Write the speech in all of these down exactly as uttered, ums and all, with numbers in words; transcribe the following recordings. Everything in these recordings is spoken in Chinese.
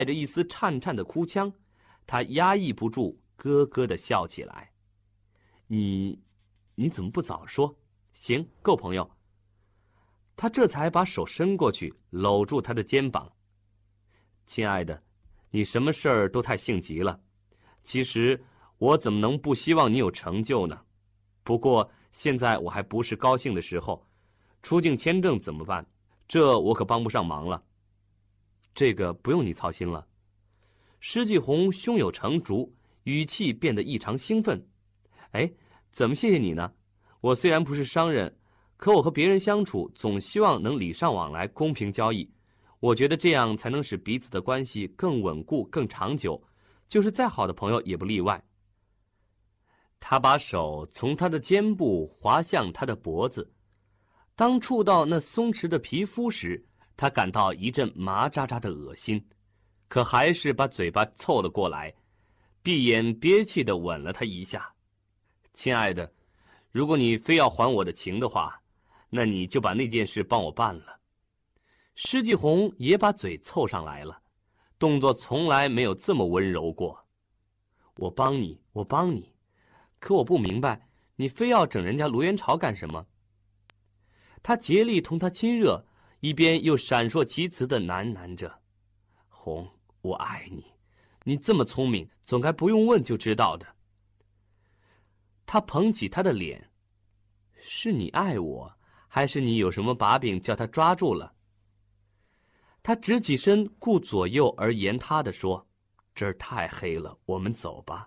带着一丝颤颤的哭腔，他压抑不住咯咯地笑起来。你你怎么不早说？行，够朋友。他这才把手伸过去搂住他的肩膀。亲爱的，你什么事儿都太性急了。其实我怎么能不希望你有成就呢？不过现在我还不是高兴的时候，出境签证怎么办？这我可帮不上忙了。这个不用你操心了。施继红胸有成竹，语气变得异常兴奋。哎，怎么谢谢你呢？我虽然不是商人，可我和别人相处总希望能礼尚往来，公平交易。我觉得这样才能使彼此的关系更稳固更长久，就是再好的朋友也不例外。他把手从他的肩部滑向他的脖子，当触到那松弛的皮肤时，他感到一阵麻扎扎的恶心，可还是把嘴巴凑了过来，闭眼憋气地吻了他一下。亲爱的，如果你非要还我的情的话，那你就把那件事帮我办了。施继红也把嘴凑上来了，动作从来没有这么温柔过。我帮你，我帮你，可我不明白，你非要整人家卢元朝干什么？他竭力同他亲热，一边又闪烁其词地喃喃着：红，我爱你，你这么聪明，总该不用问就知道的。他捧起他的脸，是你爱我，还是你有什么把柄叫他抓住了？他直起身，顾左右而言他地说：这儿太黑了，我们走吧。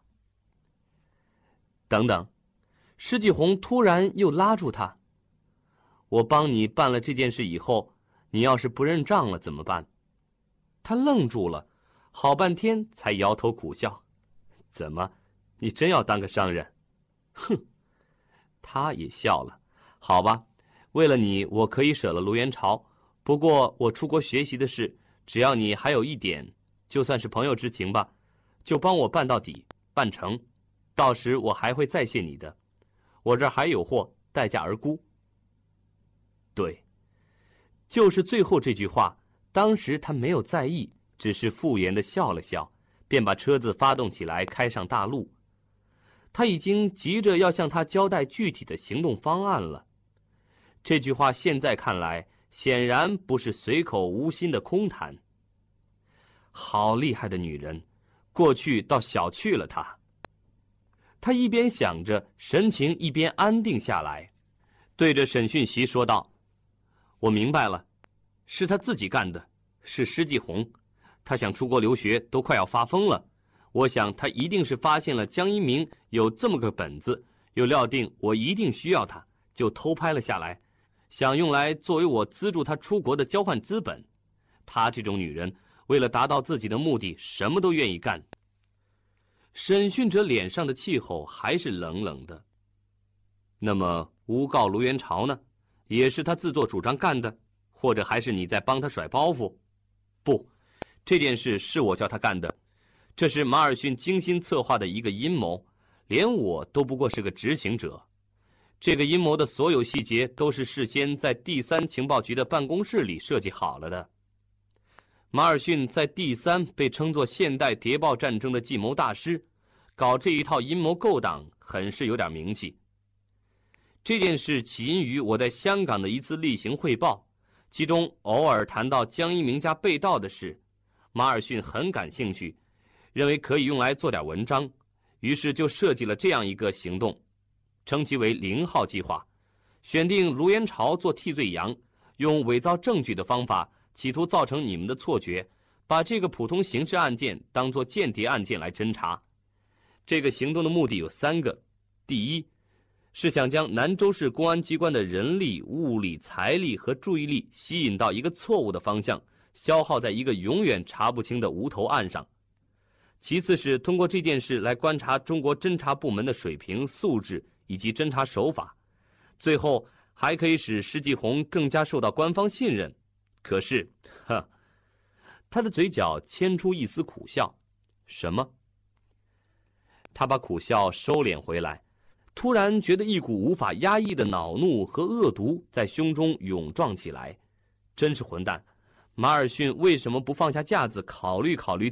等等，施继红突然又拉住他。我帮你办了这件事以后，你要是不认账了怎么办？他愣住了，好半天才摇头苦笑。怎么，你真要当个商人？哼！他也笑了。好吧，为了你，我可以舍了卢元朝。不过我出国学习的事，只要你还有一点，就算是朋友之情吧，就帮我办到底，办成。到时我还会再谢你的。我这儿还有货，待价而沽。对，就是最后这句话，当时他没有在意，只是敷衍地笑了笑，便把车子发动起来，开上大路。他已经急着要向他交代具体的行动方案了。这句话现在看来，显然不是随口无心的空谈。好厉害的女人，过去倒小觑了她。他一边想着，神情一边安定下来，对着审讯席说道：我明白了，是他自己干的，是施继红。他想出国留学，都快要发疯了。我想他一定是发现了江一鸣有这么个本子，又料定我一定需要他，就偷拍了下来，想用来作为我资助他出国的交换资本。她这种女人，为了达到自己的目的，什么都愿意干。审讯者脸上的气候还是冷冷的。那么诬告卢元朝呢？也是他自作主张干的，或者还是你在帮他甩包袱？不，这件事是我叫他干的，这是马尔逊精心策划的一个阴谋，连我都不过是个执行者。这个阴谋的所有细节都是事先在第三情报局的办公室里设计好了的。马尔逊在第三被称作现代谍报战争的计谋大师，搞这一套阴谋勾当很是有点名气。这件事起因于我在香港的一次例行汇报，其中偶尔谈到江一鸣家被盗的事，马尔逊很感兴趣，认为可以用来做点文章，于是就设计了这样一个行动，称其为零号计划，选定卢元朝做替罪羊，用伪造证据的方法，企图造成你们的错觉，把这个普通刑事案件当作间谍案件来侦查。这个行动的目的有三个：第一，是想将南州市公安机关的人力、物力、财力和注意力吸引到一个错误的方向，消耗在一个永远查不清的无头案上。其次是通过这件事来观察中国侦察部门的水平、素质以及侦察手法，最后还可以使施继红更加受到官方信任。可是，呵，他的嘴角牵出一丝苦笑。什么？他把苦笑收敛回来，突然觉得一股无法压抑的恼怒和恶毒在胸中涌撞起来。真是混蛋！马尔逊为什么不放下架子，考虑考虑